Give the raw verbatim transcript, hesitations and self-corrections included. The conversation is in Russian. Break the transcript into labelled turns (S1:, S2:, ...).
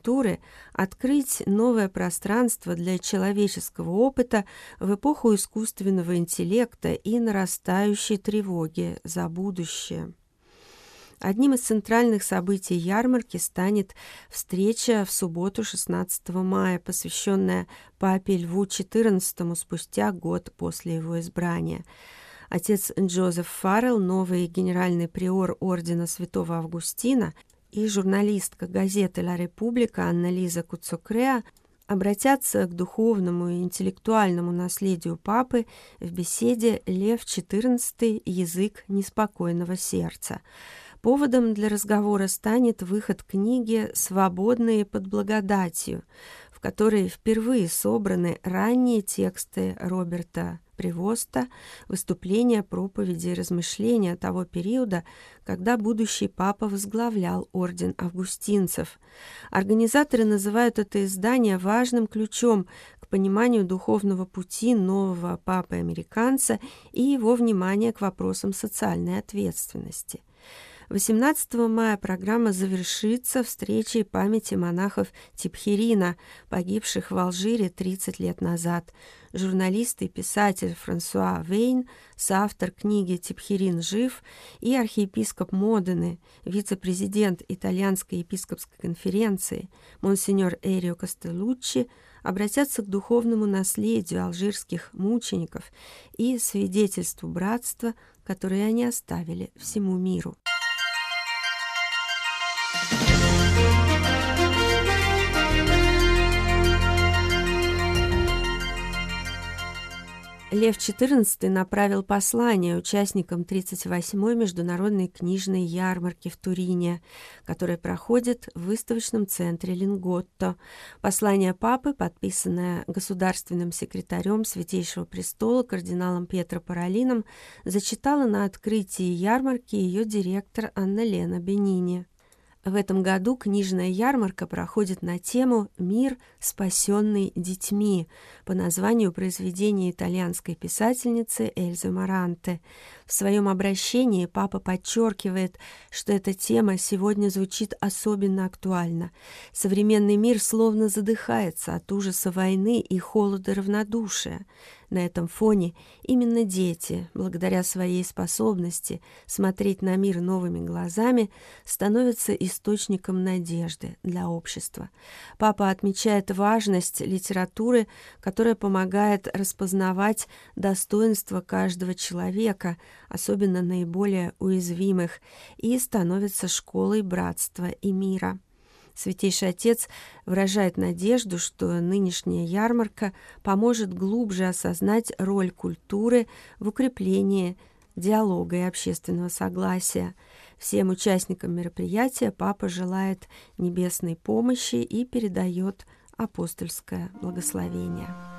S1: культуры открыть новое пространство для человеческого опыта в эпоху искусственного интеллекта и нарастающей тревоги за будущее. Одним из центральных событий ярмарки станет встреча в субботу шестнадцатого мая, посвященная папе Льву четырнадцатому спустя год после его избрания. Отец Джозеф Фаррелл, новый генеральный приор ордена Святого Августина, и журналистка газеты «Ла Република» Анна-Лиза Куцукреа обратятся к духовному и интеллектуальному наследию папы в беседе «Лев четырнадцатый. Язык неспокойного сердца». Поводом для разговора станет выход книги «Свободные под благодатью», в которой впервые собраны ранние тексты Роберта Превоста, выступления, проповеди и размышления того периода, когда будущий папа возглавлял орден августинцев. Организаторы называют это издание важным ключом к пониманию духовного пути нового папы-американца и его внимания к вопросам социальной ответственности. восемнадцатого мая программа завершится встречей памяти монахов Тибхирина, погибших в Алжире тридцать лет назад. Журналист и писатель Франсуа Вейн, соавтор книги «Тибхирин жив», и архиепископ Модены, вице-президент Итальянской епископской конференции, монсеньор Эрио Костелуччи, обратятся к духовному наследию алжирских мучеников и свидетельству братства, которое они оставили всему миру. Лев четырнадцатый направил послание участникам тридцать восьмой международной книжной ярмарки в Турине, которая проходит в выставочном центре Линготто. Послание папы, подписанное государственным секретарем Святейшего престола кардиналом Пьетро Паролином, зачитала на открытии ярмарки ее директор Анна-Лена Бенини. В этом году книжная ярмарка проходит на тему «Мир, спасенный детьми» по названию произведения итальянской писательницы Эльзы Маранте. В своем обращении папа подчеркивает, что эта тема сегодня звучит особенно актуально. Современный мир словно задыхается от ужаса войны и холода равнодушия. На этом фоне именно дети, благодаря своей способности смотреть на мир новыми глазами, становятся источником надежды для общества. Папа отмечает важность литературы, которая помогает распознавать достоинства каждого человека, особенно наиболее уязвимых, и становится школой братства и мира. Святейший Отец выражает надежду, что нынешняя ярмарка поможет глубже осознать роль культуры в укреплении диалога и общественного согласия. Всем участникам мероприятия папа желает небесной помощи и передает апостольское благословение.